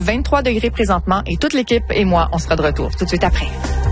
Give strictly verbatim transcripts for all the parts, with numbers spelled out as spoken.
vingt-trois degrés présentement et toute l'équipe et moi, on sera de retour tout de suite après.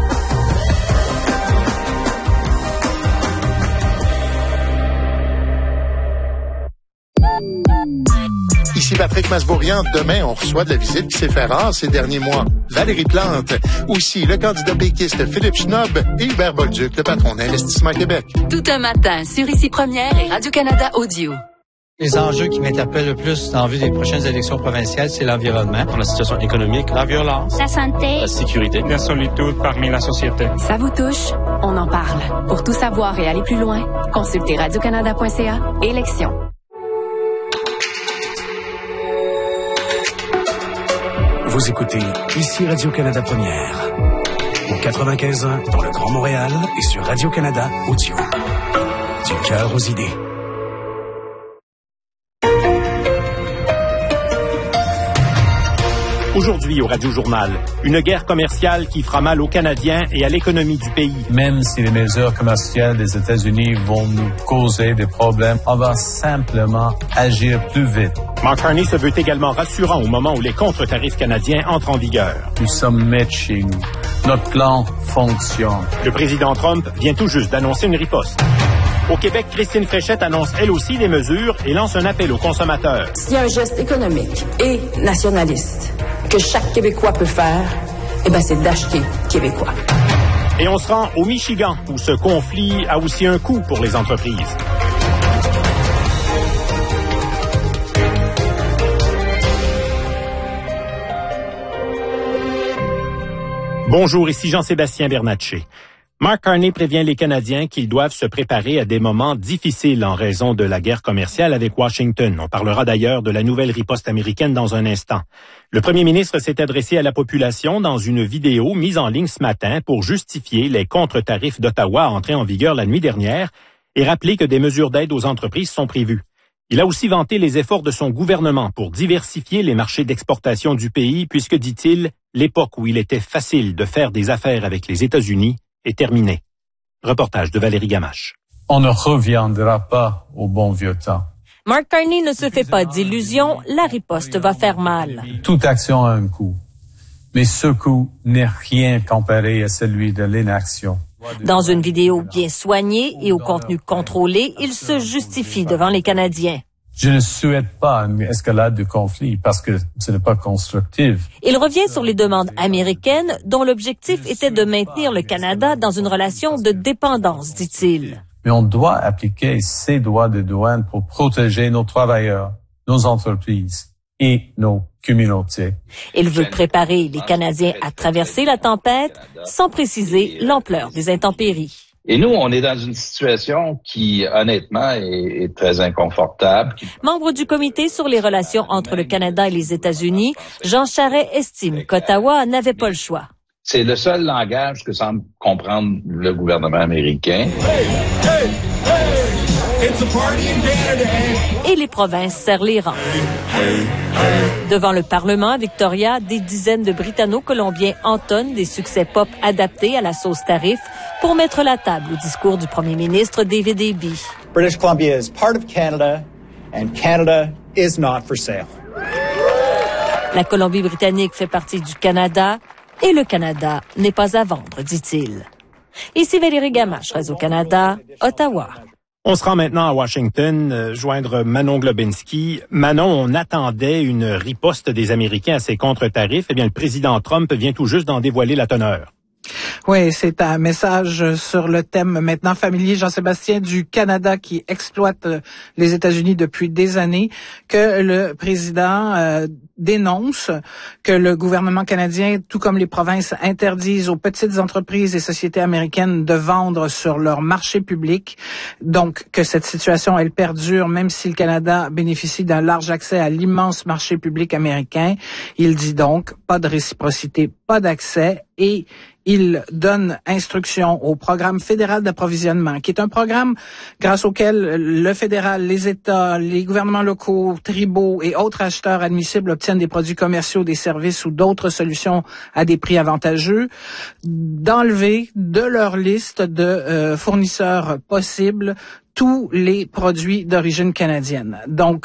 Ici Patrick Masbourian. Demain, on reçoit de la visite qui s'est fait rare ces derniers mois. Valérie Plante. Aussi, le candidat péquiste Philippe Schnob et Hubert Bolduc, le patron d'Investissement Québec. Tout un matin sur Ici Première et Radio-Canada Audio. Les enjeux qui m'interpellent le plus en vue des prochaines élections provinciales, c'est l'environnement, la situation économique, la violence, la santé, la sécurité, la solitude parmi la société. Ça vous touche? On en parle. Pour tout savoir et aller plus loin, consultez radio canada point c a. Élections. Vous écoutez Ici Radio-Canada Première. Au quatre-vingt-quinze ans dans le Grand Montréal et sur Radio-Canada Audio. Du cœur aux idées. Aujourd'hui au Radio-Journal, une guerre commerciale qui fera mal aux Canadiens et à l'économie du pays. Même si les mesures commerciales des États-Unis vont nous causer des problèmes, on va simplement agir plus vite. Mark Carney se veut également rassurant au moment où les contre-tarifs canadiens entrent en vigueur. Nous sommes maîtres chez nous. Notre plan fonctionne. Le président Trump vient tout juste d'annoncer une riposte. Au Québec, Christine Fréchette annonce elle aussi des mesures et lance un appel aux consommateurs. S'il y a un geste économique et nationaliste que chaque Québécois peut faire, eh ben c'est d'acheter québécois. Et on se rend au Michigan, où ce conflit a aussi un coût pour les entreprises. Bonjour, ici Jean-Sébastien Bernatchez. Mark Carney prévient les Canadiens qu'ils doivent se préparer à des moments difficiles en raison de la guerre commerciale avec Washington. On parlera d'ailleurs de la nouvelle riposte américaine dans un instant. Le premier ministre s'est adressé à la population dans une vidéo mise en ligne ce matin pour justifier les contre-tarifs d'Ottawa entrés en vigueur la nuit dernière et rappeler que des mesures d'aide aux entreprises sont prévues. Il a aussi vanté les efforts de son gouvernement pour diversifier les marchés d'exportation du pays puisque, dit-il, l'époque où il était facile de faire des affaires avec les États-Unis est terminée. Reportage de Valérie Gamache. On ne reviendra pas au bon vieux temps. Mark Carney ne se fait pas d'illusions, la riposte va faire mal. Toute action a un coût, mais ce coût n'est rien comparé à celui de l'inaction. Dans une vidéo bien soignée et au contenu contrôlé, il se justifie devant les Canadiens. Je ne souhaite pas une escalade de conflit parce que ce n'est pas constructif. Il revient sur les demandes américaines dont l'objectif était de maintenir le Canada dans une relation de dépendance, dit-il. Mais on doit appliquer ces droits de douane pour protéger nos travailleurs, nos entreprises et nos communautés. Il veut préparer les Canadiens à traverser la tempête sans préciser l'ampleur des intempéries. Et nous, on est dans une situation qui, honnêtement, est, est très inconfortable. Membre du comité sur les relations entre le Canada et les États-Unis, Jean Charest estime qu'Ottawa n'avait pas le choix. C'est le seul langage que semble comprendre le gouvernement américain. Hey, hey, hey, it's a party in Canada. Et les provinces serrent les rangs. Devant le Parlement à Victoria, des dizaines de Britanno-Colombiens entonnent des succès pop adaptés à la sauce tarif pour mettre la table au discours du premier ministre David Eby. British Columbia is part of Canada and Canada is not for sale. La Colombie-Britannique fait partie du Canada et le Canada n'est pas à vendre, dit-il. Ici Valérie Gamache, Radio-Canada, Ottawa. On se rend maintenant à Washington, euh, joindre Manon Globinski. Manon, on attendait une riposte des Américains à ces contre-tarifs. Eh bien, le président Trump vient tout juste d'en dévoiler la teneur. Oui, c'est un message sur le thème maintenant familier, Jean-Sébastien, du Canada qui exploite les États-Unis depuis des années, que le président euh, dénonce que le gouvernement canadien, tout comme les provinces, interdisent aux petites entreprises et sociétés américaines de vendre sur leur marché public. Donc, que cette situation, elle perdure, même si le Canada bénéficie d'un large accès à l'immense marché public américain. Il dit donc, pas de réciprocité, pas d'accès, et il donne instruction au programme fédéral d'approvisionnement, qui est un programme grâce auquel le fédéral, les États, les gouvernements locaux, tribaux et autres acheteurs admissibles obtiennent des produits commerciaux, des services ou d'autres solutions à des prix avantageux, d'enlever de leur liste de euh, fournisseurs possibles tous les produits d'origine canadienne. Donc,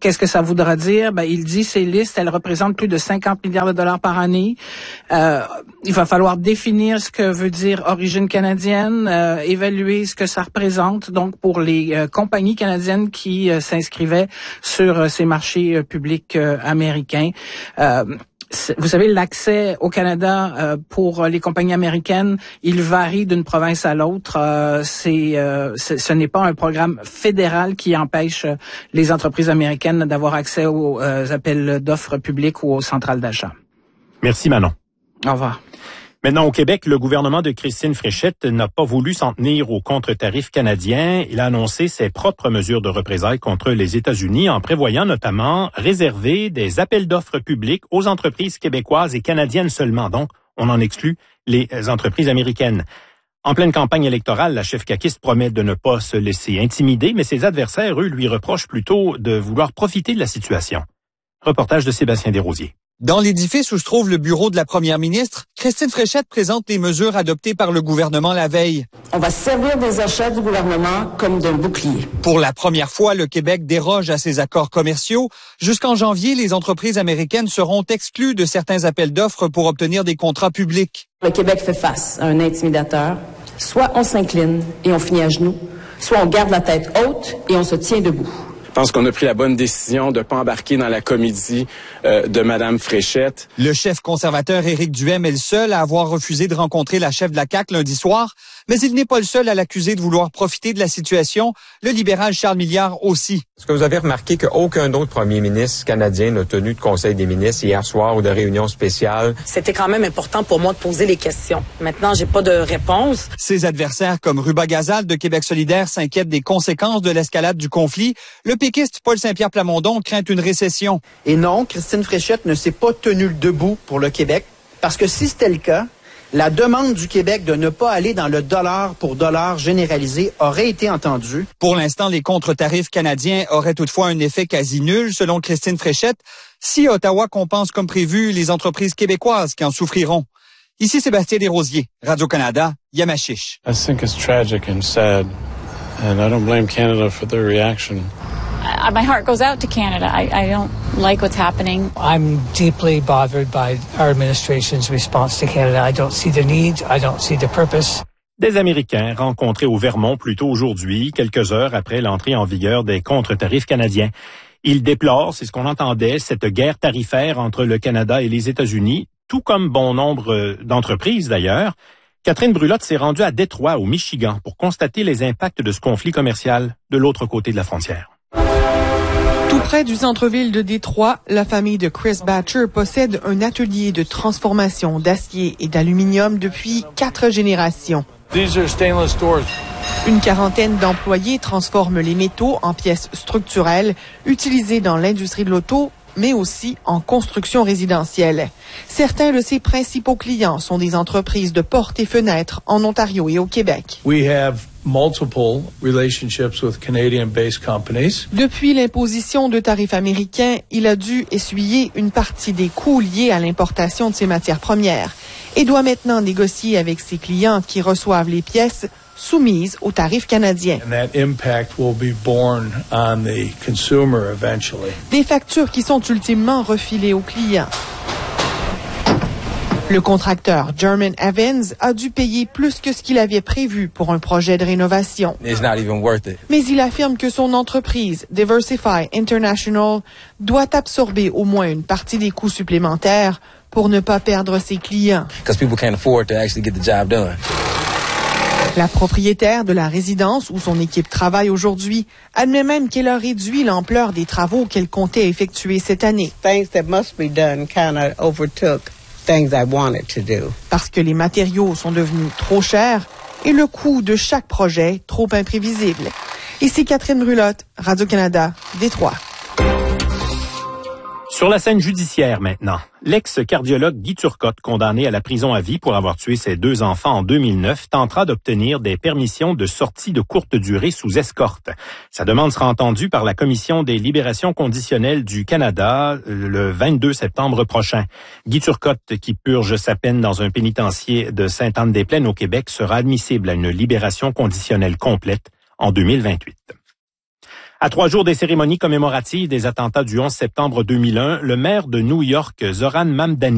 qu'est-ce que ça voudra dire? Ben, il dit ces listes, elles représentent plus de cinquante milliards de dollars par année. Euh, il va falloir définir ce que veut dire origine canadienne, euh, évaluer ce que ça représente, donc pour les euh, compagnies canadiennes qui euh, s'inscrivaient sur euh, ces marchés euh, publics euh, américains. Euh, Vous savez, l'accès au Canada euh, pour les compagnies américaines, il varie d'une province à l'autre. Euh, c'est, euh, c'est, ce n'est pas un programme fédéral qui empêche les entreprises américaines d'avoir accès aux euh, appels d'offres publics ou aux centrales d'achat. Merci Manon. Au revoir. Maintenant, au Québec, le gouvernement de Christine Fréchette n'a pas voulu s'en tenir aux contre-tarifs canadiens. Il a annoncé ses propres mesures de représailles contre les États-Unis en prévoyant notamment réserver des appels d'offres publics aux entreprises québécoises et canadiennes seulement. Donc, on en exclut les entreprises américaines. En pleine campagne électorale, la chef caquiste promet de ne pas se laisser intimider, mais ses adversaires, eux, lui reprochent plutôt de vouloir profiter de la situation. Reportage de Sébastien Desrosiers. Dans l'édifice où se trouve le bureau de la première ministre, Christine Fréchette présente les mesures adoptées par le gouvernement la veille. On va servir des achats du gouvernement comme d'un bouclier. Pour la première fois, le Québec déroge à ses accords commerciaux. Jusqu'en janvier, les entreprises américaines seront exclues de certains appels d'offres pour obtenir des contrats publics. Le Québec fait face à un intimidateur. Soit on s'incline et on finit à genoux, soit on garde la tête haute et on se tient debout. Je pense qu'on a pris la bonne décision de ne pas embarquer dans la comédie euh, de Mme Fréchette. Le chef conservateur Éric Duhaime est le seul à avoir refusé de rencontrer la chef de la C A Q lundi soir, mais il n'est pas le seul à l'accuser de vouloir profiter de la situation. Le libéral Charles Milliard aussi. Est-ce que vous avez remarqué qu'aucun autre premier ministre canadien n'a tenu de conseil des ministres hier soir ou de réunion spéciale? C'était quand même important pour moi de poser les questions. Maintenant, j'ai pas de réponse. Ses adversaires comme Ruba Gazal de Québec solidaire s'inquiètent des conséquences de l'escalade du conflit. Le péquiste Paul Saint-Pierre Plamondon craint une récession. Et non, Christine Fréchette ne s'est pas tenue debout pour le Québec, parce que si c'était le cas, la demande du Québec de ne pas aller dans le dollar pour dollar généralisé aurait été entendue. Pour l'instant, les contre-tarifs canadiens auraient toutefois un effet quasi nul, selon Christine Fréchette, si Ottawa compense comme prévu les entreprises québécoises qui en souffriront. Ici Sébastien Desrosiers, Radio-Canada, Yamachiche. I think it's tragic and sad, and I don't blame Canada for their reaction. Uh, my heart goes out to Canada. I, I don't like what's happening. I'm deeply bothered by our administration's response to Canada. I don't see the need. I don't see the purpose. Des Américains rencontrés au Vermont plus tôt aujourd'hui, quelques heures après l'entrée en vigueur des contre-tarifs canadiens. Ils déplorent, c'est ce qu'on entendait, cette guerre tarifaire entre le Canada et les États-Unis, tout comme bon nombre d'entreprises d'ailleurs. Catherine Brulotte s'est rendue à Détroit, au Michigan, pour constater les impacts de ce conflit commercial de l'autre côté de la frontière. Tout près du centre-ville de Détroit, la famille de Chris Batcher possède un atelier de transformation d'acier et d'aluminium depuis quatre générations. These are stainless doors. Une quarantaine d'employés transforment les métaux en pièces structurelles utilisées dans l'industrie de l'auto, mais aussi en construction résidentielle. Certains de ses principaux clients sont des entreprises de portes et fenêtres en Ontario et au Québec. We have multiple relationships with Canadian-based companies. Depuis l'imposition de tarifs américains, il a dû essuyer une partie des coûts liés à l'importation de ses matières premières et doit maintenant négocier avec ses clients qui reçoivent les pièces soumises aux tarifs canadiens. And that impact will be borne on the consumer eventually. Des factures qui sont ultimement refilées aux clients. Le contracteur German Evans a dû payer plus que ce qu'il avait prévu pour un projet de rénovation. It's not even worth it. Mais il affirme que son entreprise, Diversify International, doit absorber au moins une partie des coûts supplémentaires pour ne pas perdre ses clients. Because people can't afford to actually get the job done. La propriétaire de la résidence où son équipe travaille aujourd'hui admet même qu'elle a réduit l'ampleur des travaux qu'elle comptait effectuer cette année. Things that must be done kind of overtook things I wanted to do. Parce que les matériaux sont devenus trop chers et le coût de chaque projet trop imprévisible. Ici Catherine Brulotte, Radio-Canada, Détroit. Sur la scène judiciaire maintenant, l'ex-cardiologue Guy Turcotte, condamné à la prison à vie pour avoir tué ses deux enfants en deux mille neuf, tentera d'obtenir des permissions de sortie de courte durée sous escorte. Sa demande sera entendue par la Commission des libérations conditionnelles du Canada le vingt-deux septembre prochain. Guy Turcotte, qui purge sa peine dans un pénitencier de Sainte-Anne-des-Plaines au Québec, sera admissible à une libération conditionnelle complète en deux mille vingt-huit. À trois jours des cérémonies commémoratives des attentats du onze septembre deux mille un, le maire de New York, Zoran Mamdani,